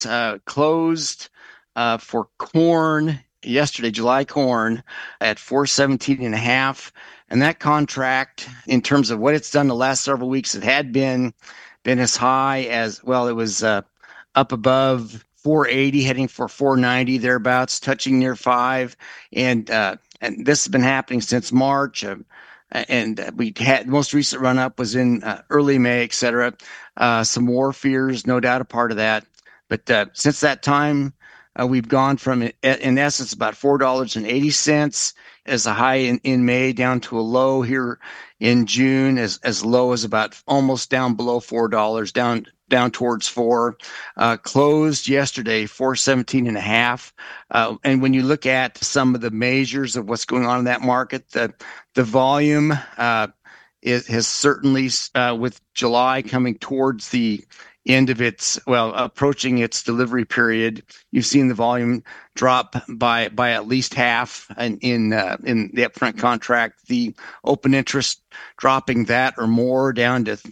closed for corn yesterday, July corn, at 417 and a half. And that contract, in terms of what it's done the last several weeks, it had been as high as, well, it was up above 480, heading for 490 thereabouts, touching near 5. And this has been happening since March. And we had most recent run up was in early May, et cetera. Some war fears, no doubt a part of that. But since that time, we've gone from, in essence, about $4.80 as a high in May down to a low here in June, as low as about almost down below $4, down towards 4. Closed yesterday 417 and a half. And when you look at some of the measures of what's going on in that market, the volume has certainly, with July coming towards the end of approaching its delivery period, you've seen the volume drop by at least half in the upfront contract. The open interest dropping that or more down to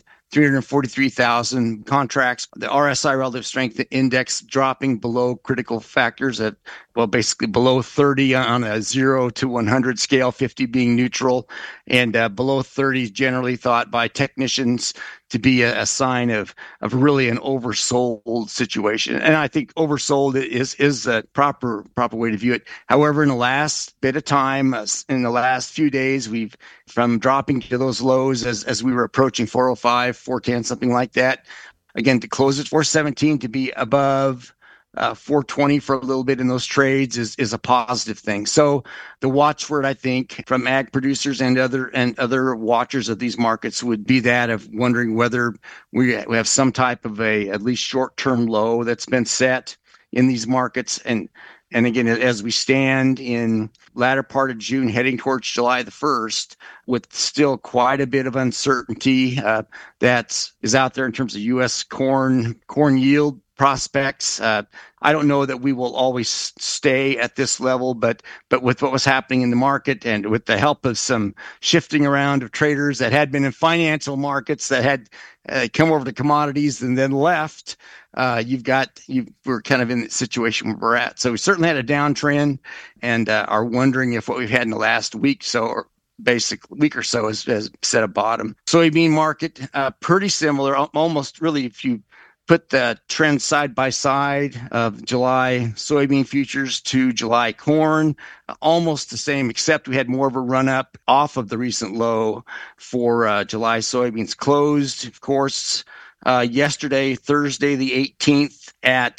343,000 contracts. The RSI relative strength index dropping below critical factors at, basically below 30 on a 0 to 100 scale, 50 being neutral, and below 30 is generally thought by technicians to be a sign of really an oversold situation. And I think oversold is a proper way to view it. However, in the last bit of time, in the last few days, we've, from dropping to those lows as we were approaching 405, 410, something like that. Again, to close at 417, to be above 420 for a little bit in those trades is a positive thing. So the watchword, I think, from ag producers and other watchers of these markets would be that of wondering whether we have some type of at least short-term low that's been set in these markets. And again, as we stand in latter part of June, heading towards July the 1st, with still quite a bit of uncertainty that is out there in terms of U.S. corn yield prospects. I don't know that we will always stay at this level, but with what was happening in the market and with the help of some shifting around of traders that had been in financial markets that had come over to commodities and then left, we're kind of in the situation where we're at. So we certainly had a downtrend and are wondering if what we've had in the last week week or so has set a bottom. Soybean market, pretty similar, almost really, if you put the trend side by side of July soybean futures to July corn, almost the same, except we had more of a run up off of the recent low for July soybeans. Closed, of course, yesterday, Thursday, the 18th, at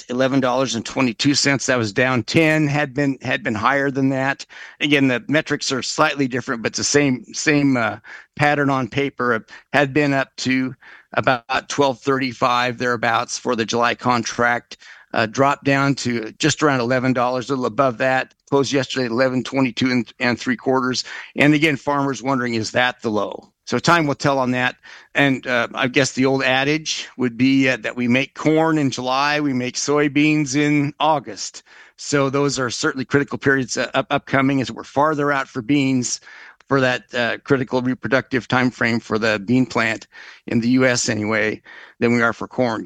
$11.22. That was down 10. Had been higher than that. Again, the metrics are slightly different, but it's the same pattern on paper. Had been up to about 12.35 thereabouts for the July contract. Dropped down to just around $11, a little above that. Closed yesterday at 11.22 and 3/4. And again, farmers wondering, is that the low? So time will tell on that. And I guess the old adage would be that we make corn in July, we make soybeans in August. So those are certainly critical periods upcoming as we're farther out for beans, for that critical reproductive time frame for the bean plant in the U.S. anyway, than we are for corn.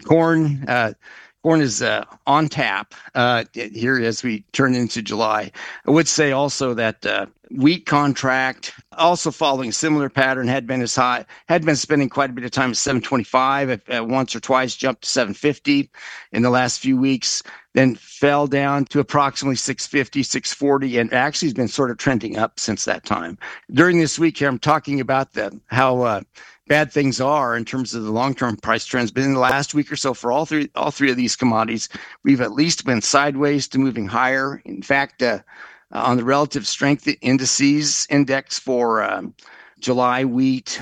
Corn is on tap here as we turn into July. I would say also that wheat contract, also following a similar pattern, had been spending quite a bit of time at 725, once or twice jumped to 750 in the last few weeks, then fell down to approximately 650, 640, and actually has been sort of trending up since that time. During this week here, I'm talking about how bad things are in terms of the long-term price trends. But in the last week or so, for all three of these commodities, we've at least been sideways to moving higher. In fact, on the relative strength indices index for July wheat,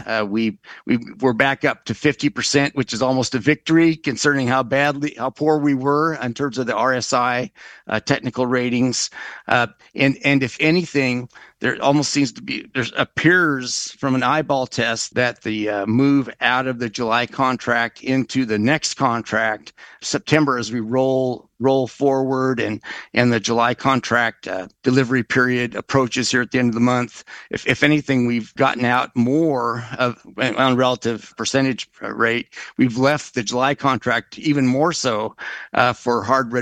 we're back up to 50%, which is almost a victory concerning how poor we were in terms of the RSI technical ratings. And if anything, there almost seems to be, there appears from an eyeball test that the move out of the July contract into the next contract, September, as we roll forward and the July contract delivery period approaches here at the end of the month. If anything, we've gotten out more of on relative percentage rate. We've left the July contract even more so for hard red